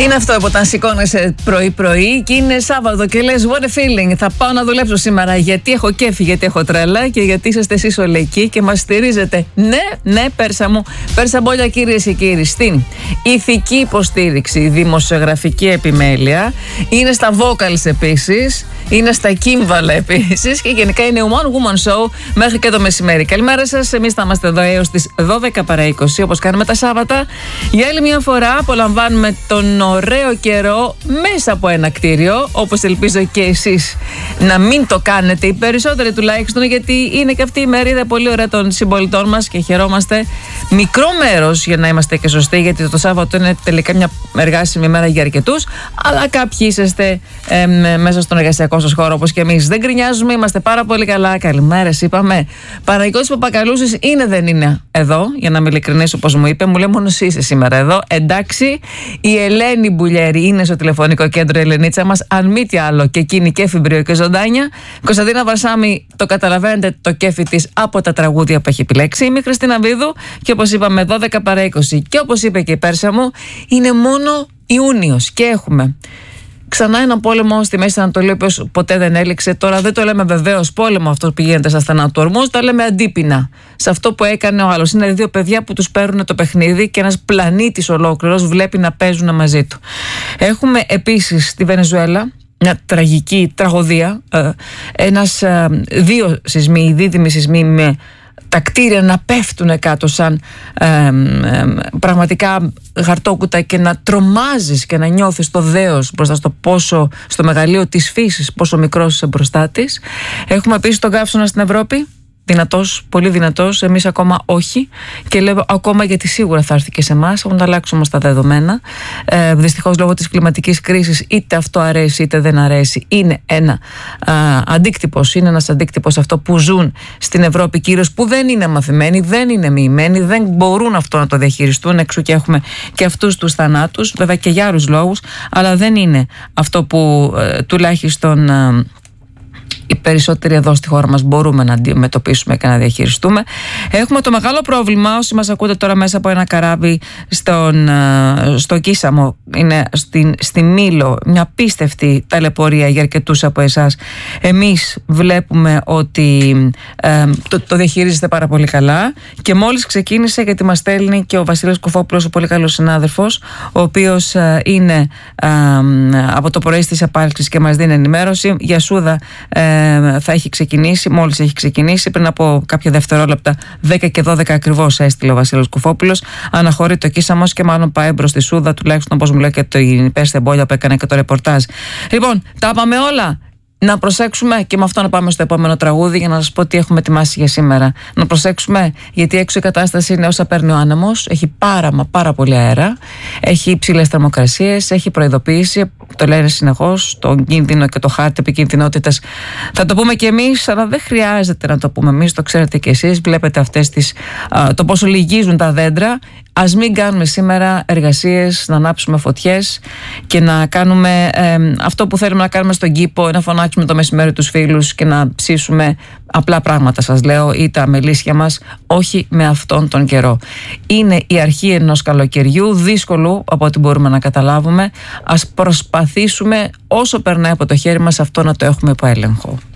Είναι αυτό που όταν σηκώνεσαι πρωί-πρωί και είναι Σάββατο και λες what a feeling, θα πάω να δουλέψω σήμερα γιατί έχω κέφι, γιατί έχω τρέλα και γιατί είσαστε εσείς όλοι εκεί και μας στηρίζετε. Ναι, Πέρσα μου, Πέρσα Μπόλια, κυρίες και κύριοι, στην ηθική υποστήριξη, δημοσιογραφική επιμέλεια, είναι στα vocals επίσης, είναι στα κύμβαλα επίσης και γενικά είναι One Woman Show μέχρι και το μεσημέρι. Καλημέρα σας, εμείς θα είμαστε εδώ έως τις 12 παρά 20 όπως κάνουμε τα Σάββατα. Για άλλη μια φορά απολαμβάνουμε τον ωραίο καιρό μέσα από ένα κτίριο, όπως ελπίζω και εσείς να μην το κάνετε, οι περισσότεροι τουλάχιστον, γιατί είναι και αυτή η μερίδα πολύ ωραία των συμπολιτών μας και χαιρόμαστε. Μικρό μέρος για να είμαστε και σωστοί, γιατί το Σάββατο είναι τελικά μια εργάσιμη μέρα για αρκετούς, αλλά κάποιοι είσαστε μέσα στον εργασιακό σας χώρο όπως και εμείς. Δεν γκρινιάζουμε, είμαστε πάρα πολύ καλά. Καλημέρες, είπαμε. Παναγιώτης Παπακαλούσης είναι, δεν είναι εδώ, για να είμαι ειλικρινής, όπως μου είπε. Μου λέει μόνο εσύ είσαι σήμερα εδώ. Εντάξει, η Ελένη Μπουλιέρη είναι στο τηλεφωνικό κέντρο, η Ελενίτσα μας, αν μη τι άλλο, και εκείνη και φιμπρίο και ζωντάνια. Κωνσταντίνα Βαρσάμι, το καταλαβαίνετε το κέφι της από τα τραγούδια που έχει επιλέξει. Είμαι η Χριστίνα Βίδου και όπως είπαμε 12 παρά 20 και όπως είπε και η Πέρσα μου, είναι μόνο Ιούνιος και έχουμε ξανά έναν πόλεμο στη Μέση Ανατολή, ο οποίος ποτέ δεν έληξε. Τώρα δεν το λέμε βεβαίως πόλεμο αυτό που γίνεται στα στενά του ορμούς, τα λέμε αντίπεινα. Σε αυτό που έκανε ο άλλος. Είναι δύο παιδιά που τους παίρνουν το παιχνίδι και ένας πλανήτης ολόκληρος βλέπει να παίζουν μαζί του. Έχουμε επίσης στη Βενεζουέλα μια τραγική τραγωδία. Δύο σεισμοί, δίδυμοι σεισμοί με τα κτίρια να πέφτουν κάτω σαν πραγματικά χαρτόκουτα και να τρομάζεις και να νιώθεις το δέος μπροστά στο μεγαλείο της φύσης, πόσο μικρός είσαι μπροστά της. Έχουμε επίσης τον καύσωνα στην Ευρώπη. Δυνατός, πολύ δυνατός, εμείς ακόμα όχι. Και λέω ακόμα γιατί σίγουρα θα έρθει και σε εμάς. Έχουν αλλάξει όμως τα δεδομένα. Δυστυχώς λόγω της κλιματικής κρίσης, είτε αυτό αρέσει είτε δεν αρέσει, είναι ένα αντίκτυπος. Είναι ένας αντίκτυπος αυτό που ζουν στην Ευρώπη κυρίως, που δεν είναι μαθημένοι, δεν είναι μοιημένοι, δεν μπορούν αυτό να το διαχειριστούν. Εξού και έχουμε και αυτούς τους θανάτους, βέβαια και για άλλους λόγους, αλλά δεν είναι αυτό που τουλάχιστον οι περισσότεροι εδώ στη χώρα μας μπορούμε να αντιμετωπίσουμε και να διαχειριστούμε. Έχουμε το μεγάλο πρόβλημα, όσοι μας ακούτε τώρα μέσα από ένα καράβι στο Κίσαμο, είναι στη Μήλο, μια απίστευτη ταλαιπωρία για αρκετούς από εσάς. Εμείς βλέπουμε ότι το διαχειρίζεστε πάρα πολύ καλά και μόλις ξεκίνησε, γιατί μας στέλνει και ο Βασίλης Κοφόπουλος, ο πολύ καλός συνάδελφος, ο οποίος είναι από το πρωί στις επάλξεις και μας δίνει ενημέρωση. Για Σούδα θα έχει ξεκινήσει, μόλις έχει ξεκινήσει, πριν από κάποια δευτερόλεπτα, 10 και 12 ακριβώς έστειλε ο Βασίλης Κουφόπουλος. Αναχωρεί το Κίσαμος και μάλλον πάει προς τη Σούδα, τουλάχιστον όπως μου λέει και η Πέρσα Μπόλια που έκανε και το ρεπορτάζ. Λοιπόν, τα είπαμε όλα. Να προσέξουμε και με αυτό να πάμε στο επόμενο τραγούδι για να σας πω τι έχουμε ετοιμάσει για σήμερα. Να προσέξουμε, γιατί έξω η κατάσταση είναι όσα παίρνει ο άνεμος. Έχει πάρα πολύ αέρα. Έχει υψηλές θερμοκρασίες. Έχει προειδοποίηση. Το λένε συνεχώς. Το κίνδυνο και το χάρτη επικινδυνότητας. Θα το πούμε και εμείς, αλλά δεν χρειάζεται να το πούμε εμείς. Το ξέρετε και εσείς. Βλέπετε το πόσο λυγίζουν τα δέντρα. Ας μην κάνουμε σήμερα εργασίες, να ανάψουμε φωτιές και να κάνουμε αυτό που θέλουμε να κάνουμε στον κήπο, να φωνάξουμε το μεσημέρι τους φίλους και να ψήσουμε απλά πράγματα, σας λέω, ή τα μελίσια μας, όχι με αυτόν τον καιρό. Είναι η αρχή ενός καλοκαιριού, δύσκολο από ό,τι μπορούμε να καταλάβουμε. Ας προσπαθήσουμε όσο περνάει από το χέρι μας αυτό να το έχουμε υπό έλεγχο.